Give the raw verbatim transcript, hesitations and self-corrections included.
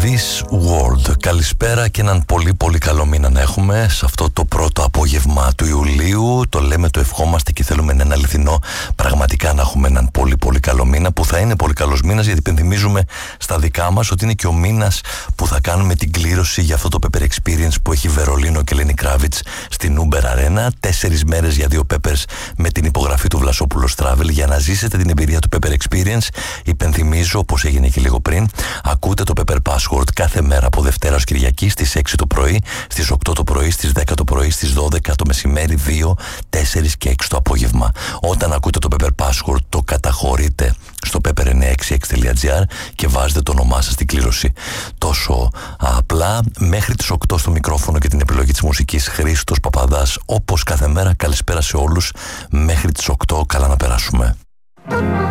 This World. Καλησπέρα και έναν πολύ πολύ καλό μήνα να έχουμε σε αυτό το πρώτο απόγευμα του Ιουλίου. Το λέμε, το ευχόμαστε και θέλουμε να είναι αληθινό πραγματικά να έχουμε έναν πολύ πολύ καλό μήνα, που θα είναι πολύ καλός μήνας, γιατί υπενθυμίζουμε στα δικά μας ότι είναι και ο μήνας που θα κάνουμε την κλήρωση για αυτό το Pepper Experience που έχει Βερολίνο και Lenny Kravitz στην Uber Arena. Τέσσερις μέρες για δύο Peppers με την υπογραφή του Βλασόπουλος Travel για να ζήσετε την εμπειρία του Pepper Experience. Υπενθυμίζω, όπως έγινε και λίγο πριν, ακούτε το Pepper Password κάθε μέρα από Δευτέρα ως Κυριακή στις έξι το πρωί, στις οκτώ το πρωί, στις δέκα το πρωί, στις δώδεκα το μεσημέρι, δύο, τέσσερα και έξι το απόγευμα. Όταν ακούτε το Pepper Password, το καταχωρείτε στο pepper εννιακόσια εξήντα έξι τελεία τζι άρ και βάζετε το όνομά σας στην κλήρωση. Τόσο απλά. Μέχρι τις οκτώ στο μικρόφωνο και την επιλογή της μουσικής, Χρήστος Παπαδάς, όπως κάθε μέρα. Καλησπέρα σε όλους. Μέχρι τις οκτώ, καλά να περάσουμε.